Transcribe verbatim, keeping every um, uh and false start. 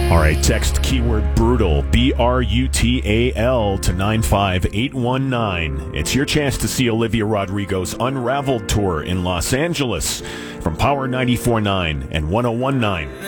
All right, text keyword brutal, B R U T A L, to nine five eight one nine. It's your chance to see Olivia Rodrigo's Unraveled tour in Los Angeles from Power ninety-four point nine and one oh one point nine.